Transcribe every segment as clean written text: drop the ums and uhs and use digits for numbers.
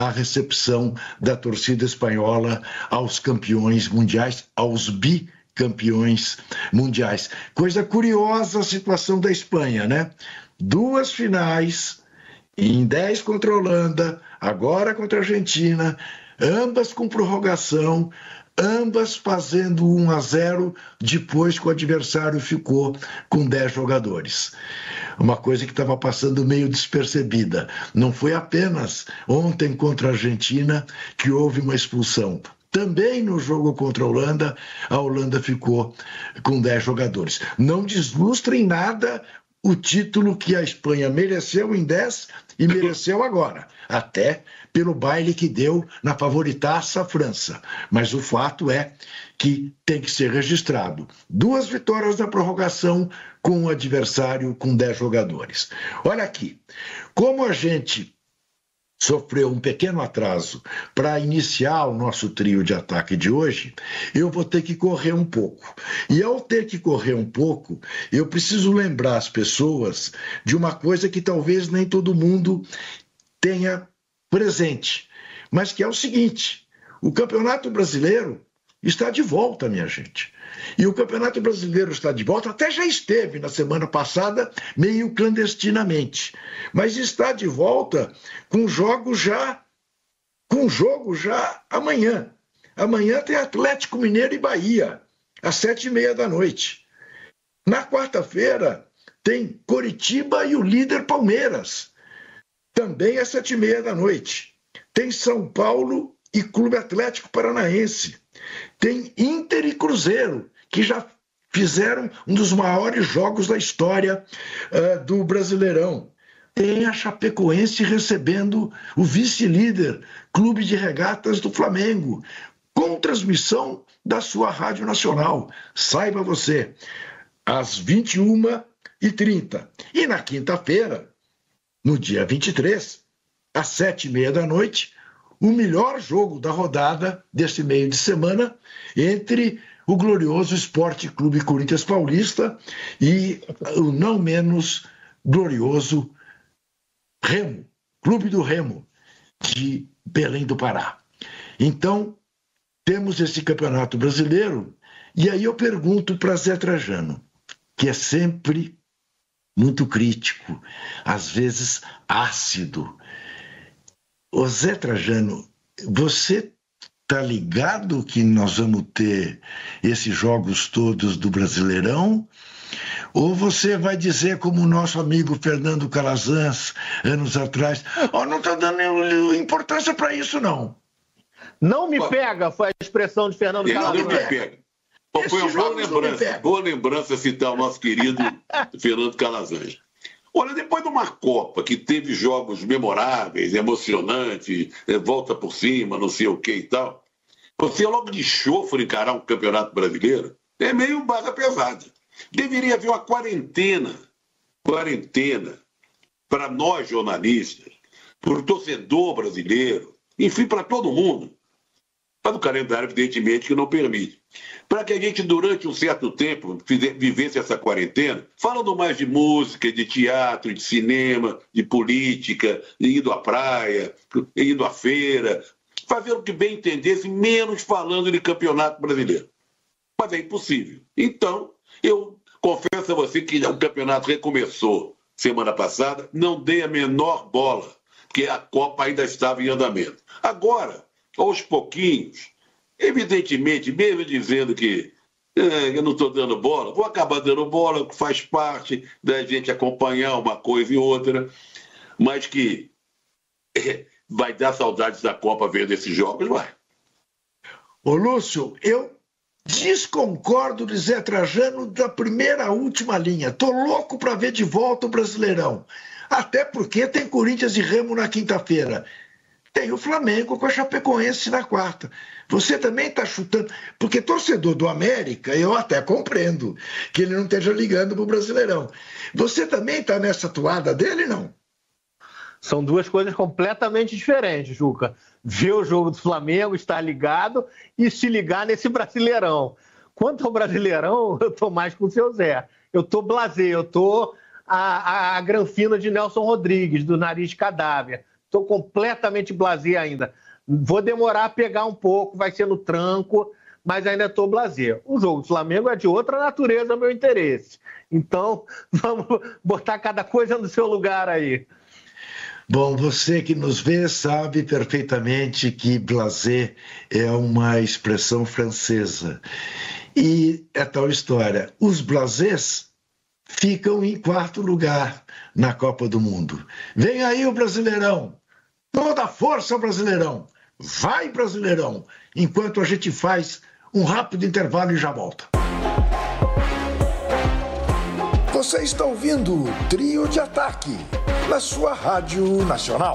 a recepção da torcida espanhola aos campeões mundiais, aos bicampeões mundiais. Coisa curiosa a situação da Espanha, né? 2 finais, em 10 contra a Holanda, agora contra a Argentina, ambas com prorrogação, ambas fazendo 1-0, depois que o adversário ficou com 10 jogadores. Uma coisa que estava passando meio despercebida. Não foi apenas ontem contra a Argentina que houve uma expulsão. Também no jogo contra a Holanda ficou com 10 jogadores. Não deslustra em nada o título que a Espanha mereceu em 10 e mereceu agora, até pelo baile que deu na favoritaça França. Mas o fato é que tem que ser registrado. 2 vitórias na prorrogação com um adversário com 10 jogadores. Olha aqui, como a gente sofreu um pequeno atraso para iniciar o nosso trio de ataque de hoje, eu vou ter que correr um pouco. E ao ter que correr um pouco, eu preciso lembrar as pessoas de uma coisa que talvez nem todo mundo tenha presente, mas que é o seguinte: o Campeonato Brasileiro está de volta, minha gente. E o Campeonato Brasileiro está de volta, até já esteve na semana passada, meio clandestinamente. Mas está de volta com jogo já amanhã. Amanhã tem Atlético Mineiro e Bahia, às 7h30 da noite. Na quarta-feira tem Coritiba e o líder Palmeiras, também às 7h30 da noite. Tem São Paulo e Clube Atlético Paranaense. Tem Inter e Cruzeiro, que já fizeram um dos maiores jogos da história do Brasileirão. Tem a Chapecoense recebendo o vice-líder, Clube de Regatas do Flamengo, com transmissão da sua Rádio Nacional. Saiba você, às 21h30. E na quinta-feira, no dia 23, às 7h30 da noite, o melhor jogo da rodada desse meio de semana entre o glorioso Esporte Clube Corinthians Paulista e o não menos glorioso Remo, Clube do Remo, de Belém do Pará. Então, temos esse Campeonato Brasileiro, e aí eu pergunto para Zé Trajano, que é sempre muito crítico, às vezes ácido. Ô Zé Trajano, você está ligado que nós vamos ter esses jogos todos do Brasileirão? Ou você vai dizer, como o nosso amigo Fernando Calazans, anos atrás, não está dando importância para isso, não. Não me pega, foi a expressão de Fernando Calazans. Não me pega. Foi uma boa lembrança citar o nosso querido Fernando Calazans. Olha, depois de uma Copa que teve jogos memoráveis, emocionantes, volta por cima, não sei o que e tal, você logo de chofre encarar um campeonato brasileiro é meio barra pesada. Deveria haver uma quarentena para nós jornalistas, para o torcedor brasileiro, enfim, para todo mundo. Mas o calendário, evidentemente, que não permite. Para que a gente, durante um certo tempo, vivesse essa quarentena, falando mais de música, de teatro, de cinema, de política, indo à praia, indo à feira, fazendo o que bem entendesse, menos falando de campeonato brasileiro. Mas é impossível. Então, eu confesso a você que o campeonato recomeçou semana passada, não dei a menor bola, porque a Copa ainda estava em andamento. Agora, aos pouquinhos, evidentemente, mesmo dizendo que eu não estou dando bola, vou acabar dando bola, faz parte da gente acompanhar uma coisa e outra, mas que vai dar saudades da Copa vendo esses jogos, vai. Ô Lúcio, eu desconcordo de Zé Trajano da primeira à última linha. Tô louco para ver de volta o Brasileirão. Até porque tem Corinthians e Remo na quinta-feira. Tem o Flamengo com a Chapecoense na quarta. Você também está chutando... Porque torcedor do América, eu até compreendo que ele não esteja ligando para o Brasileirão. Você também está nessa toada dele, não? São duas coisas completamente diferentes, Juca. Ver o jogo do Flamengo, estar ligado e se ligar nesse Brasileirão. Quanto ao Brasileirão, eu estou mais com o seu Zé. Eu estou blasé, eu estou a granfina de Nelson Rodrigues, do nariz cadáver. Estou completamente blasé ainda. Vou demorar a pegar um pouco, vai ser no tranco, mas ainda estou blasé. O jogo do Flamengo é de outra natureza, meu interesse. Então, vamos botar cada coisa no seu lugar aí. Bom, você que nos vê sabe perfeitamente que blasé é uma expressão francesa. E é tal história. Os blasés ficam em quarto lugar na Copa do Mundo. Vem aí o Brasileirão. Toda força, Brasileirão. Vai, Brasileirão. Enquanto a gente faz um rápido intervalo e já volta. Você está ouvindo o Trio de Ataque na sua Rádio Nacional.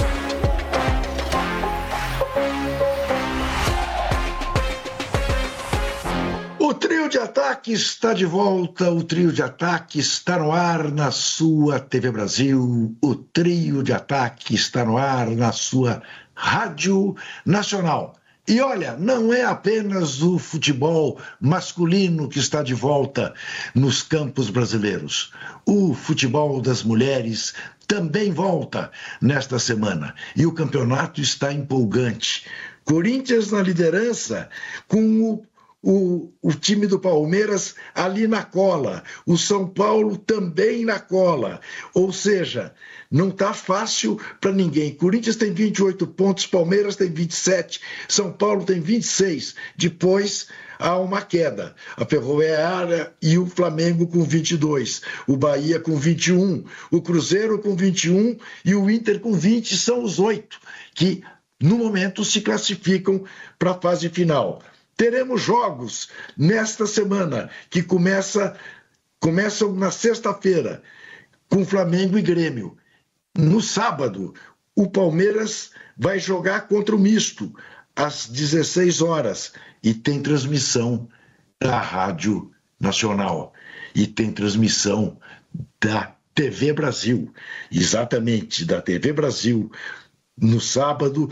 O Trio de Ataque está de volta, o Trio de Ataque está no ar na sua TV Brasil, o Trio de Ataque está no ar na sua Rádio Nacional. E olha, não é apenas o futebol masculino que está de volta nos campos brasileiros. O futebol das mulheres também volta nesta semana. E o campeonato está empolgante. Corinthians na liderança, com o time do Palmeiras ali na cola, o São Paulo também na cola, ou seja, não está fácil para ninguém. Corinthians tem 28 pontos, Palmeiras tem 27, São Paulo tem 26, depois há uma queda, a Ferroviária e o Flamengo com 22, o Bahia com 21, o Cruzeiro com 21 e o Inter com 20, são os 8 que no momento se classificam para a fase final. Teremos jogos nesta semana, que começam na sexta-feira, com Flamengo e Grêmio. No sábado, o Palmeiras vai jogar contra o Misto, às 16 horas, e tem transmissão da Rádio Nacional, e tem transmissão da TV Brasil, exatamente, da TV Brasil, no sábado,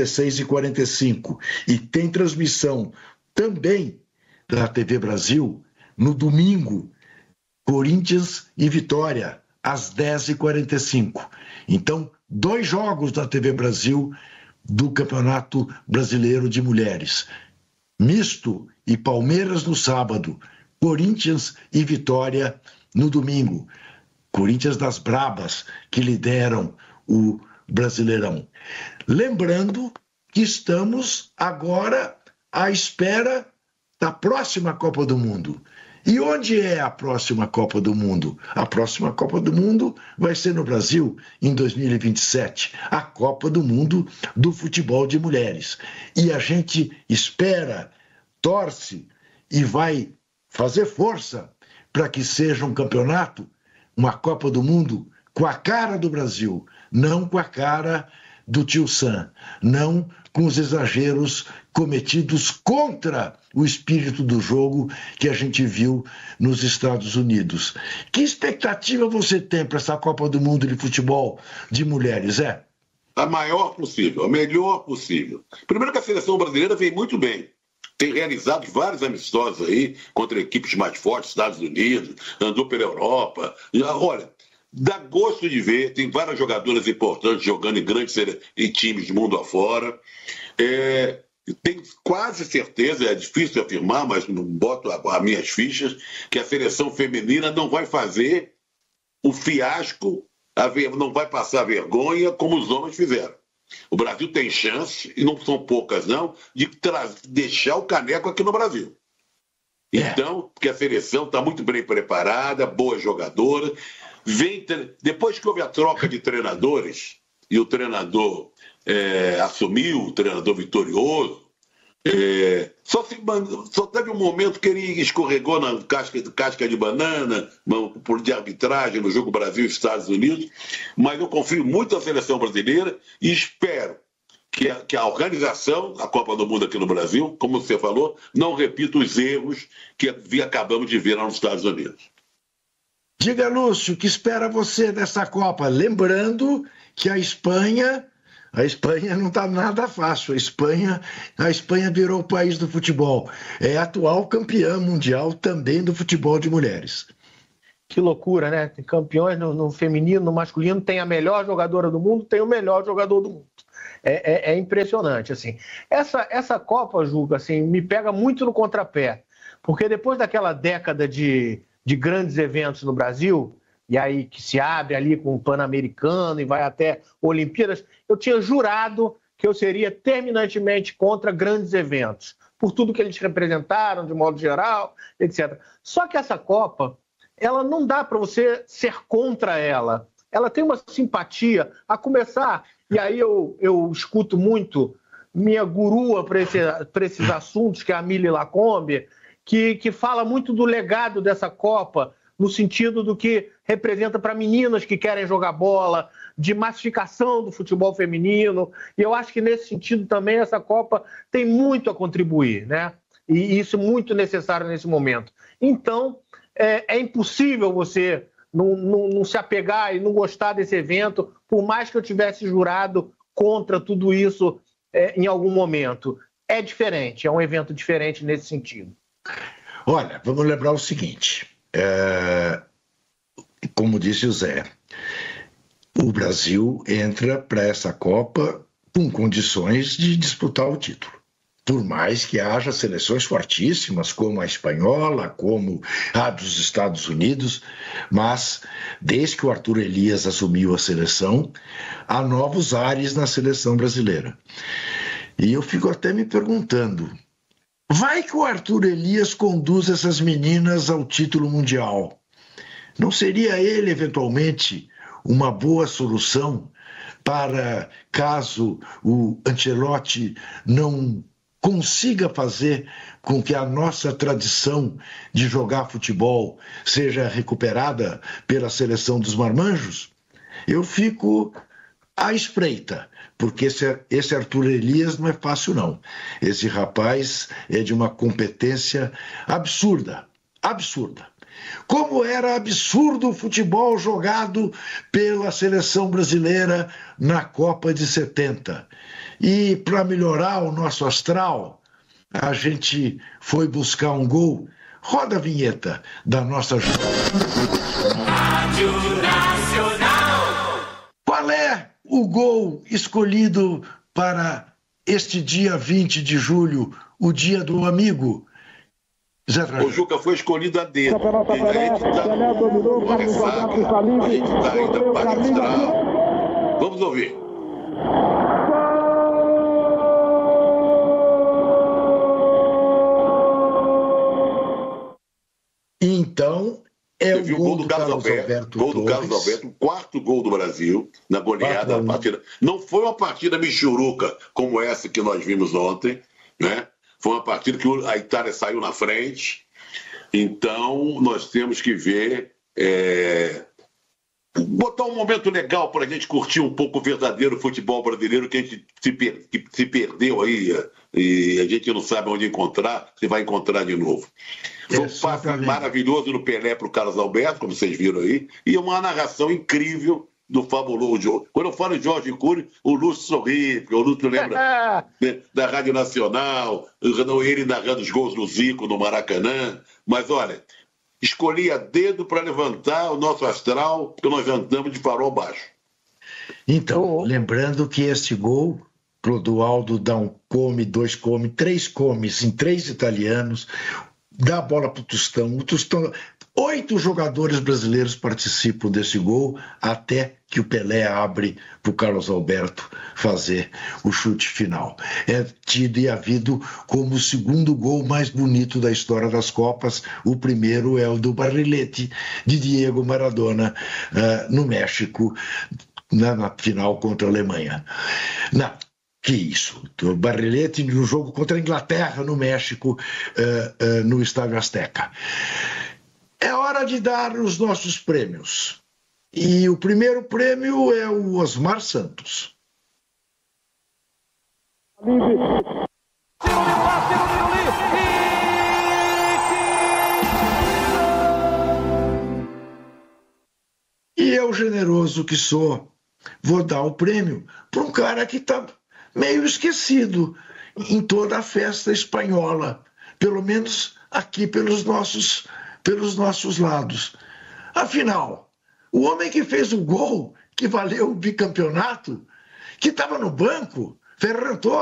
16h45, e tem transmissão também da TV Brasil, no domingo, Corinthians e Vitória, às 10h45. Então, 2 jogos da TV Brasil do Campeonato Brasileiro de Mulheres. Misto e Palmeiras no sábado, Corinthians e Vitória no domingo. Corinthians das Brabas, que lideram o Brasileirão. Lembrando que estamos agora à espera da próxima Copa do Mundo. E onde é a próxima Copa do Mundo? A próxima Copa do Mundo vai ser no Brasil, em 2027, a Copa do Mundo do futebol de mulheres. E a gente espera, torce e vai fazer força para que seja um campeonato, uma Copa do Mundo com a cara do Brasil, não com a cara do tio Sam, não com os exageros cometidos contra o espírito do jogo que a gente viu nos Estados Unidos. Que expectativa você tem para essa Copa do Mundo de futebol de mulheres, A maior possível, a melhor possível. Primeiro que a seleção brasileira vem muito bem. Tem realizado vários amistosos aí contra equipes mais fortes, Estados Unidos, andou pela Europa. Olha, dá gosto de ver, tem várias jogadoras importantes jogando em grandes times de mundo afora. Tenho quase certeza, é difícil afirmar, mas não boto as minhas fichas, que a seleção feminina não vai fazer o fiasco, não vai passar vergonha como os homens fizeram. O Brasil tem chance, e não são poucas não, de deixar o caneco aqui no Brasil. Então, porque a seleção está muito bem preparada, boa jogadora. Depois que houve a troca de treinadores e o treinador assumiu, o treinador vitorioso, só teve um momento que ele escorregou na casca de banana por de arbitragem no jogo Brasil-Estados Unidos, mas eu confio muito na seleção brasileira e espero que a organização, a Copa do Mundo aqui no Brasil, como você falou, não repita os erros que acabamos de ver lá nos Estados Unidos. Diga, Lúcio, o que espera você dessa Copa? Lembrando que a Espanha não está nada fácil. A Espanha virou o país do futebol. É atual campeã mundial também do futebol de mulheres. Que loucura, né? Tem campeões no feminino, no masculino, tem a melhor jogadora do mundo, tem o melhor jogador do mundo. É impressionante, assim. Essa Copa, Juca, assim, me pega muito no contrapé, porque depois daquela década de grandes eventos no Brasil, e aí que se abre ali com o Pan-Americano e vai até Olimpíadas, eu tinha jurado que eu seria terminantemente contra grandes eventos, por tudo que eles representaram, de modo geral, etc. Só que essa Copa, ela não dá para você ser contra ela. Ela tem uma simpatia, a começar, e aí eu escuto muito minha gurua para esses assuntos, que é a Mili Lacombe, que fala muito do legado dessa Copa, no sentido do que representa para meninas que querem jogar bola, de massificação do futebol feminino, e eu acho que nesse sentido também essa Copa tem muito a contribuir, né? E isso é muito necessário nesse momento. Então, é impossível você não se apegar e não gostar desse evento, por mais que eu tivesse jurado contra tudo isso em algum momento. É diferente, é um evento diferente nesse sentido. Olha, vamos lembrar o seguinte, como disse o Zé, o Brasil entra para essa Copa com condições de disputar o título. Por mais que haja seleções fortíssimas, como a espanhola, como a dos Estados Unidos, mas desde que o Arthur Elias assumiu a seleção, há novos ares na seleção brasileira. E eu fico até me perguntando, vai que o Arthur Elias conduz essas meninas ao título mundial? Não seria ele, eventualmente, uma boa solução para, caso o Ancelotti não consiga fazer com que a nossa tradição de jogar futebol seja recuperada pela seleção dos marmanjos? Eu fico à espreita, porque esse Arthur Elias não é fácil, não. Esse rapaz é de uma competência absurda, absurda. Como era absurdo o futebol jogado pela seleção brasileira na Copa de 70. E para melhorar o nosso astral, a gente foi buscar um gol. Roda a vinheta da nossa Rádio Nacional. Qual é o gol escolhido para este dia 20 de julho, o dia do amigo? O Juca foi escolhido a dedo. A gente está ainda para mostrar. Vamos ouvir. Então, o gol do Carlos Alberto. Gol do Carlos Alberto, o quarto gol do Brasil na goleada da partida. Não foi uma partida michuruca como essa que nós vimos ontem, né? Foi uma partida que a Itália saiu na frente. Então, nós temos que ver... botar um momento legal para a gente curtir um pouco o verdadeiro futebol brasileiro que a gente se perdeu aí e a gente não sabe onde encontrar, se vai encontrar de novo. Foi um passe maravilhoso no Pelé para o Carlos Alberto, como vocês viram aí, e uma narração incrível do fabuloso. Quando eu falo de Jorge Cury, o Lúcio sorri, porque o Lúcio lembra da Rádio Nacional, ele narrando os gols do Zico no Maracanã. Mas olha, escolhi a dedo para levantar o nosso astral, porque nós andamos de farol baixo. Então, lembrando que este gol, Clodoaldo dá um come, dois come, três comes em três italianos, dá a bola para o Tostão. 8 jogadores brasileiros participam desse gol, até que o Pelé abre para o Carlos Alberto fazer o chute final. É tido e havido como o segundo gol mais bonito da história das Copas. O primeiro é o do Barrilete, de Diego Maradona, no México, na final contra a Alemanha. Que isso? O Barrilete no jogo contra a Inglaterra, no México, no Estádio Azteca. É hora de dar os nossos prêmios. E o primeiro prêmio é o Osmar Santos. E eu, generoso que sou, vou dar o prêmio para um cara que está meio esquecido em toda a festa espanhola, pelo menos aqui pelos nossos lados. Afinal, o homem que fez o gol que valeu o bicampeonato, que estava no banco, Ferran Torres,